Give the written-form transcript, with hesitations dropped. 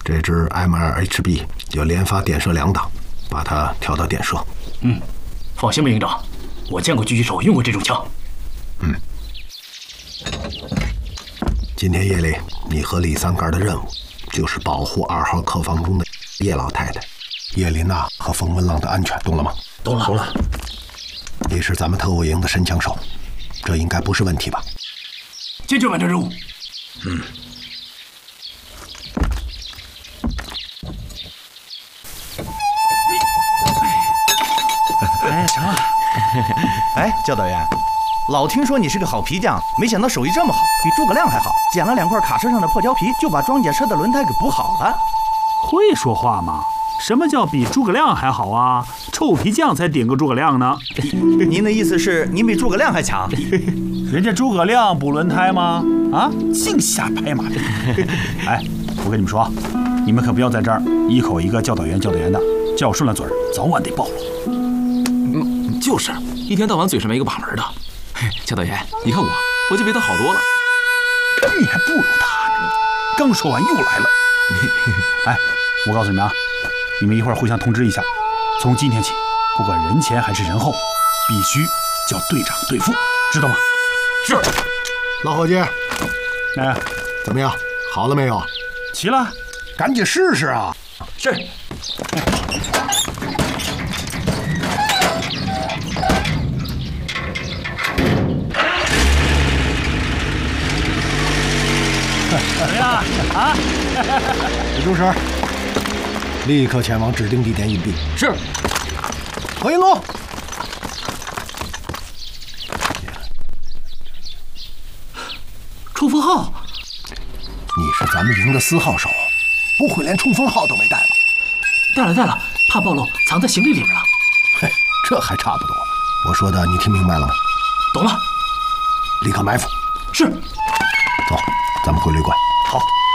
这支 M2HB 有连发点射2档，把它调到点射。 放心吧，营长，我见过狙击手用过这种枪。 今天夜里，你和李三干的任务就是保护2号客房中的叶老太太、叶琳娜和冯文浪的安全，懂了吗？ 懂了。 懂了。 你是咱们特务营的神枪手，这应该不是问题吧？ 坚决完成任务。 哎，成了。哎，教导员，老听说你是个好皮匠，没想到手艺这么好，比诸葛亮还好。捡了2块卡车上的破胶皮，就把装甲车的轮胎给补好了。 会说话吗？什么叫比诸葛亮还好啊？臭皮匠才顶个诸葛亮呢。 您的意思是您比诸葛亮还强？ 人家诸葛亮补轮胎吗？啊，净瞎拍马屁！哎，我跟你们说，你们可不要在这儿一口一个教导员的，叫顺了嘴儿，早晚得暴露。 就是一天到晚嘴上没个把门的。教导员，你看我就比他好多了。 你还不如他呢！刚说完又来了。哎，我告诉你们啊，你们一会儿互相通知一下，从今天起，不管人前还是人后，必须叫队长对付，知道吗？ 是。 老伙计， 哎， 怎么样？好了没有？ 齐了， 赶紧试试啊！ 是。 怎么样啊？ 李中士，立刻前往指定地点隐蔽。 是。 回路。 冲锋号。 你是咱们营的4号手，不会连冲锋号都没带吧？ 带了，怕暴露，藏在行李里面了。 嘿，这还差不多。我说的你听明白了吗？ 懂了。 立刻埋伏。 是。 走，咱们回旅馆。 好。